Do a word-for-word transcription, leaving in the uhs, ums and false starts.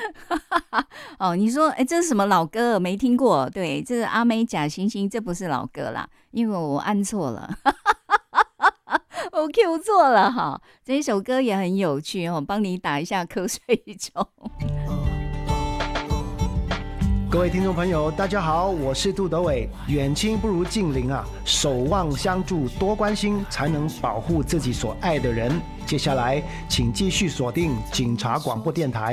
哦，你说，哎，这是什么老歌？没听过。对，这是阿妹假惺惺，这不是老歌啦，因为我按错了，我 Q 错了哈。这一首歌也很有趣哦，帮你打一下瞌睡钟。 各位听众朋友，大家好，我是杜德伟。远亲不如近邻啊，守望相助，多关心，才能保护自己所爱的人。接下来，请继续锁定警察广播电台。